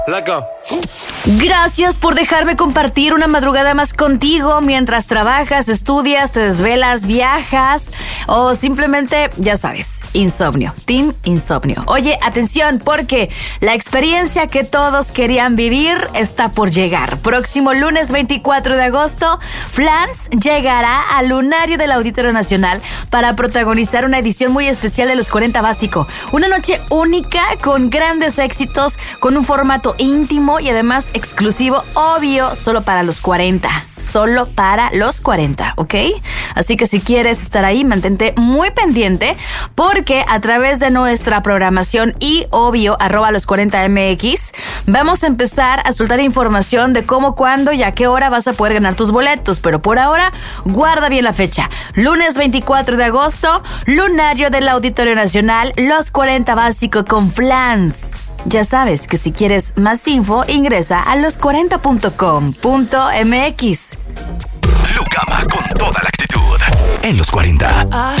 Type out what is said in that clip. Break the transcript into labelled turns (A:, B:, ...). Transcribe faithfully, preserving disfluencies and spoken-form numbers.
A: Leco.
B: Gracias por dejarme compartir una madrugada más contigo mientras trabajas, estudias, te desvelas, viajas o simplemente, ya sabes, insomnio. Team Insomnio. Oye, atención, porque la experiencia que todos querían vivir está por llegar. Próximo lunes veinticuatro de agosto, Flans llegará al Lunario del Auditorio Nacional para protagonizar una edición muy especial de Los cuarenta Básico. Una noche única con grandes éxitos, con un formato íntimo y además exclusivo, obvio, solo para los cuarenta. Solo para los cuarenta, ¿ok? Así que si quieres estar ahí, mantente muy pendiente porque a través de nuestra programación y obvio, arroba los cuarenta M X, vamos a empezar a soltar información de cómo, cuándo y a qué hora vas a poder ganar tus boletos. Pero por ahora, guarda bien la fecha. Lunes veinticuatro de agosto, Lunario del Auditorio Nacional, Los cuarenta Básico con Flans. Ya sabes que si quieres más info, ingresa a los cuarenta punto com punto m x.
C: Lucama con toda la actitud en Los cuarenta.